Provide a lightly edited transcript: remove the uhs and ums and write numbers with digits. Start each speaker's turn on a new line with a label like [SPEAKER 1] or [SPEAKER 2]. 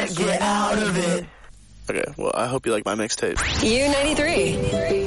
[SPEAKER 1] can't get out of it.
[SPEAKER 2] Okay, well, I hope you like my mixtape.
[SPEAKER 3] U93.